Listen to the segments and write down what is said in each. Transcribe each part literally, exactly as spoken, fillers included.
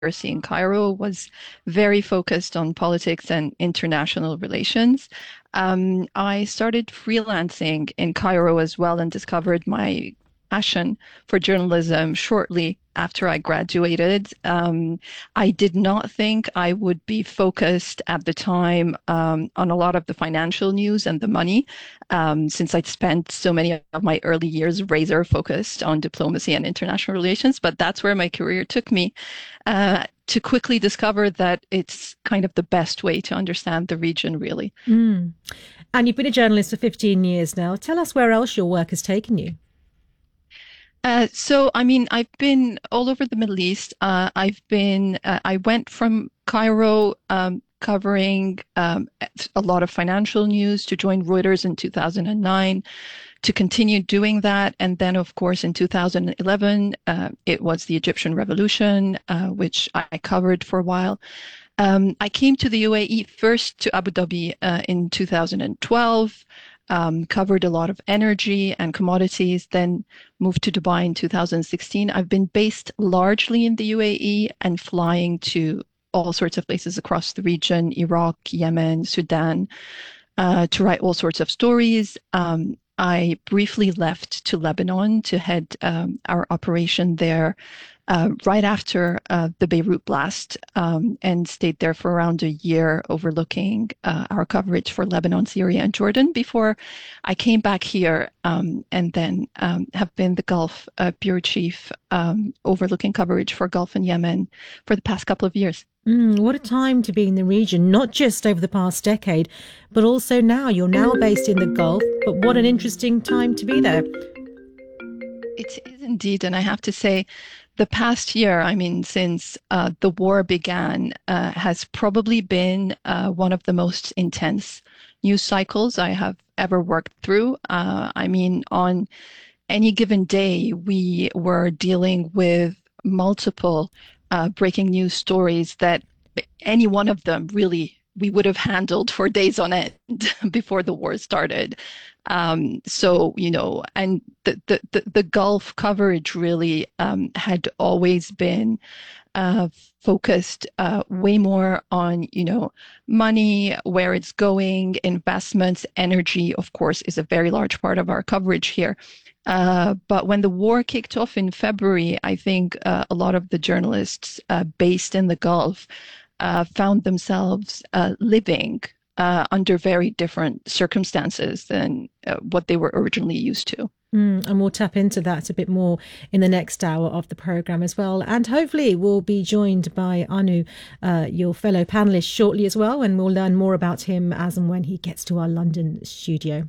University in Cairo was very focused on politics and international relations. Um, I started freelancing in Cairo as well and discovered my passion for journalism shortly after I graduated. Um, I did not think I would be focused at the time um, on a lot of the financial news and the money, um, since I'd spent so many of my early years razor focused on diplomacy and international relations. But that's where my career took me, uh, to quickly discover that it's kind of the best way to understand the region, really. Mm. And you've been a journalist for fifteen years now. Tell us where else your work has taken you. Uh, so, I mean, I've been all over the Middle East. Uh, I've been, uh, I went from Cairo, um, covering um, a lot of financial news to join Reuters in two thousand nine, to continue doing that. And then, of course, in two thousand eleven, uh, it was the Egyptian Revolution, uh, which I covered for a while. Um, I came to the U A E first to Abu Dhabi uh, in two thousand twelve, um, covered a lot of energy and commodities, then moved to Dubai in two thousand sixteen. I've been based largely in the U A E and flying to all sorts of places across the region, Iraq, Yemen, Sudan, uh, to write all sorts of stories. Um, I briefly left to Lebanon to head um, our operation there uh, right after uh, the Beirut blast, um, and stayed there for around a year overlooking uh, our coverage for Lebanon, Syria, and Jordan before I came back here, um, and then um, have been the Gulf uh, bureau chief, um, overlooking coverage for Gulf and Yemen for the past couple of years. Mm, what a time to be in the region, not just over the past decade, but also now. You're now based in the Gulf, but what an interesting time to be there. It is indeed, and I have to say, the past year, I mean, since uh, the war began, uh, has probably been uh, one of the most intense news cycles I have ever worked through. Uh, I mean, on any given day, we were dealing with multiple uh, breaking news stories that any one of them really we would have handled for days on end before the war started. Um, so, you know, and the, the, the, the Gulf coverage really um, had always been uh, focused uh, way more on, you know, money, where it's going, investments, energy, of course, is a very large part of our coverage here. Uh, but when the war kicked off in February, I think uh, a lot of the journalists uh, based in the Gulf uh, found themselves uh, living uh, under very different circumstances than uh, what they were originally used to. Mm, and we'll tap into that a bit more in the next hour of the programme as well. And hopefully we'll be joined by Anu, uh, your fellow panellist, shortly as well. And we'll learn more about him as and when he gets to our London studio.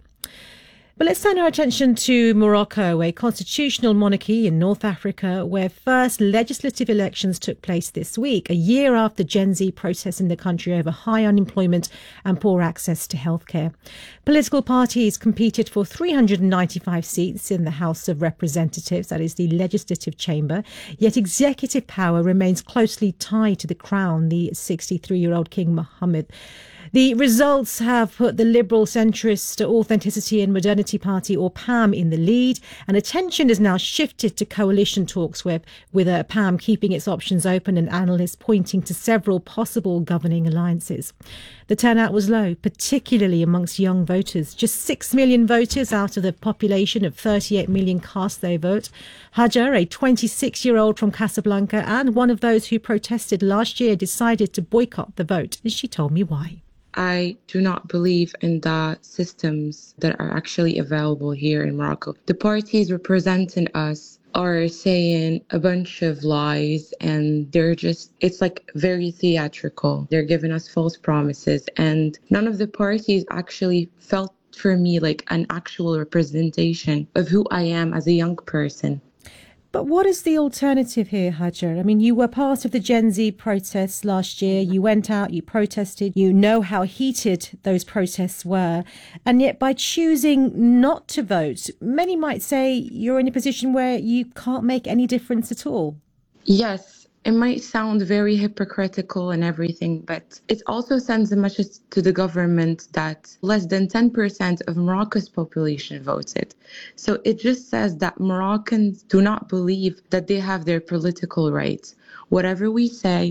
But let's turn our attention to Morocco, a constitutional monarchy in North Africa, where first legislative elections took place this week, a year after Gen Z protests in the country over high unemployment and poor access to healthcare. Political parties competed for three hundred ninety-five seats in the House of Representatives, that is the legislative chamber, yet executive power remains closely tied to the crown, the sixty-three-year-old King Mohammed. The results have put the Liberal Centrist Authenticity and Modernity Party, or P A M, in the lead, and attention is now shifted to coalition talks with, with uh, P A M keeping its options open and analysts pointing to several possible governing alliances. The turnout was low, particularly amongst young voters. Just six million voters out of the population of thirty-eight million cast their vote. Hajar, a twenty-six-year-old from Casablanca and one of those who protested last year, decided to boycott the vote, and she told me why. I do not believe in the systems that are actually available here in Morocco. The parties representing us are saying a bunch of lies, and they're just, it's like very theatrical. They're giving us false promises, and none of the parties actually felt for me like an actual representation of who I am as a young person. But what is the alternative here, Hajar? I mean, you were part of the Gen Z protests last year. You went out, you protested. You know how heated those protests were. And yet by choosing not to vote, many might say you're in a position where you can't make any difference at all. Yes, It might sound very hypocritical and everything, but it also sends a message to the government that less than ten percent of Morocco's population voted. So it just says that Moroccans do not believe that they have their political rights. Whatever we say,